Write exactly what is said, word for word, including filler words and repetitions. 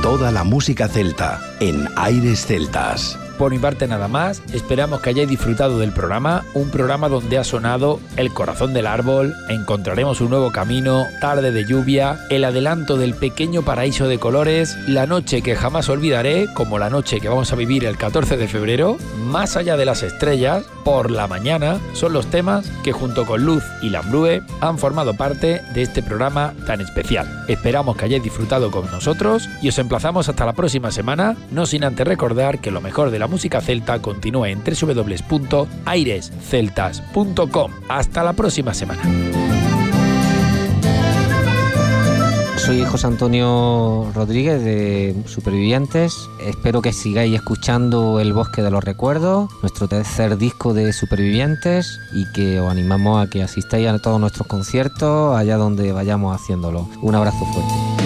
toda la música celta en Aires Celtas. Por mi parte nada más, esperamos que hayáis disfrutado del programa, un programa donde ha sonado El corazón del árbol, Encontraremos un nuevo camino, Tarde de lluvia, el adelanto del Pequeño paraíso de colores, La noche que jamás olvidaré, como la noche que vamos a vivir el catorce de febrero, Más allá de las estrellas, Por la mañana, son los temas que junto con Luz y Lambrúe han formado parte de este programa tan especial. Esperamos que hayáis disfrutado con nosotros y os emplazamos hasta la próxima semana, no sin antes recordar que lo mejor de la música celta continúa en doble u doble u doble u punto aires celtas punto com. Hasta la próxima semana. Soy José Antonio Rodríguez de Supervivientes. Espero que sigáis escuchando El Bosque de los Recuerdos, nuestro tercer disco de Supervivientes, y que os animamos a que asistáis a todos nuestros conciertos allá donde vayamos haciéndolo. Un abrazo fuerte.